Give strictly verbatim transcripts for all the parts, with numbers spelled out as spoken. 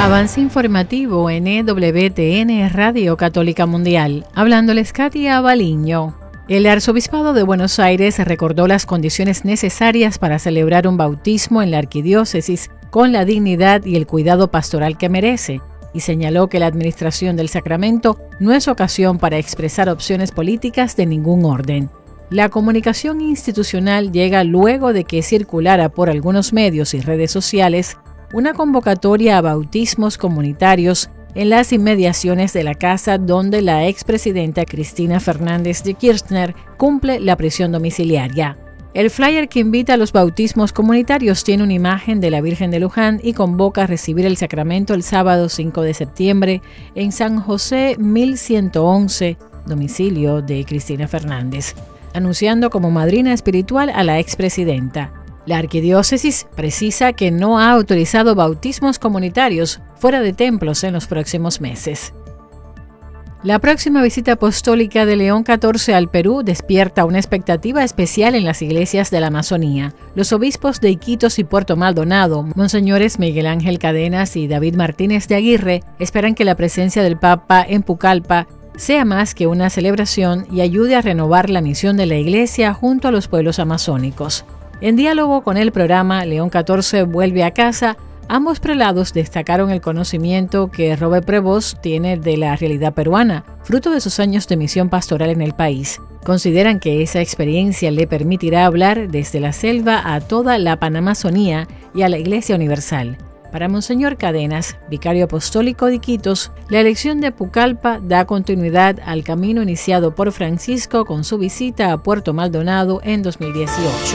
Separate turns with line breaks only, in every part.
Avance informativo en E W T N Radio Católica Mundial. Hablándoles Katia Baliño. El Arzobispado de Buenos Aires recordó las condiciones necesarias para celebrar un bautismo en la arquidiócesis con la dignidad y el cuidado pastoral que merece, y señaló que la administración del sacramento no es ocasión para expresar opciones políticas de ningún orden. La comunicación institucional llega luego de que circulara por algunos medios y redes sociales una convocatoria a bautismos comunitarios en las inmediaciones de la casa donde la expresidenta Cristina Fernández de Kirchner cumple la prisión domiciliaria. El flyer que invita a los bautismos comunitarios tiene una imagen de la Virgen de Luján y convoca a recibir el sacramento el sábado cinco de septiembre en San José mil ciento once, domicilio de Cristina Fernández, anunciando como madrina espiritual a la expresidenta. La arquidiócesis precisa que no ha autorizado bautismos comunitarios fuera de templos en los próximos meses. La próxima visita apostólica de León catorce al Perú despierta una expectativa especial en las iglesias de la Amazonía. Los obispos de Iquitos y Puerto Maldonado, monseñores Miguel Ángel Cadenas y David Martínez de Aguirre, esperan que la presencia del Papa en Pucallpa sea más que una celebración y ayude a renovar la misión de la iglesia junto a los pueblos amazónicos. En diálogo con el programa León catorce vuelve a casa, ambos prelados destacaron el conocimiento que Robert Prevost tiene de la realidad peruana, fruto de sus años de misión pastoral en el país. Consideran que esa experiencia le permitirá hablar desde la selva a toda la Panamazonía y a la Iglesia Universal. Para Monseñor Cadenas, vicario apostólico de Iquitos, la elección de Pucallpa da continuidad al camino iniciado por Francisco con su visita a Puerto Maldonado en dos mil dieciocho.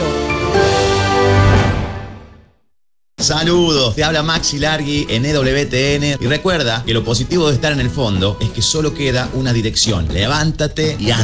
Saludos, te habla Maxi Largui en E W T N y recuerda que lo positivo de estar en el fondo es que solo queda una dirección: levántate y anda.